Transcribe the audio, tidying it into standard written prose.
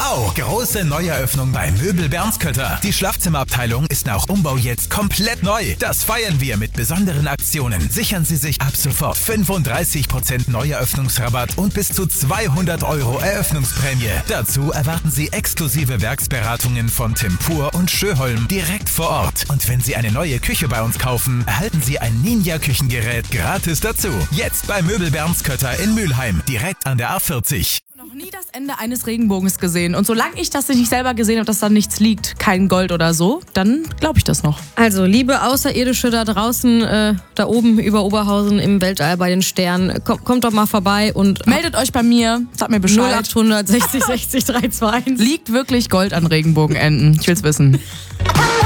Wow! Große Neueröffnung bei Möbel Bernskötter. Die Schlafzimmerabteilung ist nach Umbau jetzt komplett neu. Das feiern wir mit besonderen Aktionen. Sichern Sie sich ab sofort 35% Neueröffnungsrabatt und bis zu 200 € Eröffnungsprämie. Dazu erwarten Sie exklusive Werksberatungen von Tempur und Schöholm direkt vor Ort. Und wenn Sie eine neue Küche bei uns kaufen, erhalten Sie ein Ninja-Küchengerät gratis dazu. Jetzt bei Möbel Bernskötter in Mülheim, direkt an der A40. Noch nie das Ende eines Regenbogens gesehen. Und solange ich das nicht selber gesehen habe, dass da nichts liegt, kein Gold oder so, dann glaube ich das noch. Also, liebe Außerirdische da draußen, da oben über Oberhausen im Weltall bei den Sternen, kommt doch mal vorbei und Meldet euch bei mir, sagt mir Bescheid. 0800 60 60 321. Liegt wirklich Gold an Regenbogenenden? Ich will's wissen.